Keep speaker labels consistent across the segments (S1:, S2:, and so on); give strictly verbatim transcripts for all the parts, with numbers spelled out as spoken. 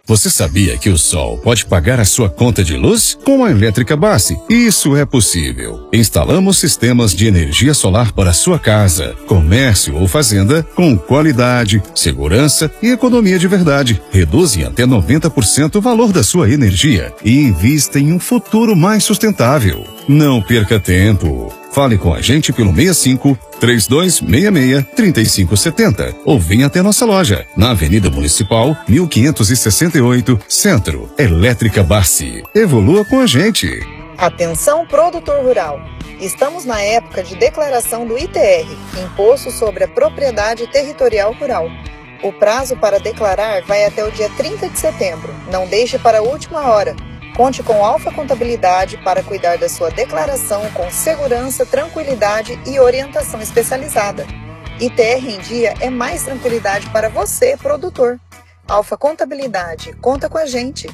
S1: Você sabia que o sol pode pagar a sua conta de luz? Com a Elétrica Bassi, isso é possível. Instalamos sistemas de energia solar para sua casa, comércio ou fazenda com qualidade, segurança e economia de verdade. Reduzem até noventa por cento o valor da sua energia e invista em um futuro mais sustentável. Não perca tempo. Fale com a gente pelo seis cinco, três dois seis seis, três cinco sete zero ou venha até nossa loja, na Avenida Municipal, mil quinhentos e sessenta e oito, Centro. Elétrica Bassi. Evolua com a gente.
S2: Atenção, produtor rural. Estamos na época de declaração do I T R, Imposto sobre a Propriedade Territorial Rural. O prazo para declarar vai até o dia trinta de setembro. Não deixe para a última hora. Conte com Alfa Contabilidade para cuidar da sua declaração com segurança, tranquilidade e orientação especializada. I T R em dia é mais tranquilidade para você, produtor. Alfa Contabilidade, conta com a gente.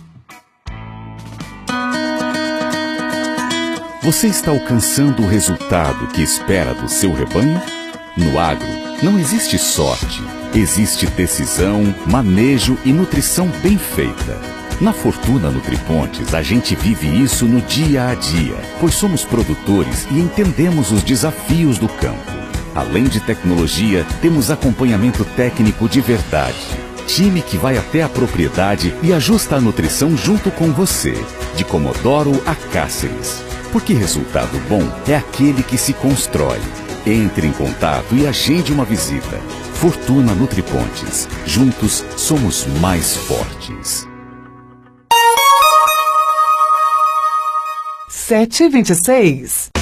S3: Você está alcançando o resultado que espera do seu rebanho? No agro, não existe sorte, existe decisão, manejo e nutrição bem feita. Na Fortuna Nutripontes, a gente vive isso no dia a dia, pois somos produtores e entendemos os desafios do campo. Além de tecnologia, temos acompanhamento técnico de verdade. Time que vai até a propriedade e ajusta a nutrição junto com você, de Comodoro a Cáceres. Porque resultado bom é aquele que se constrói. Entre em contato e agende uma visita. Fortuna Nutripontes. Juntos somos mais fortes.
S4: sete e vinte e seis.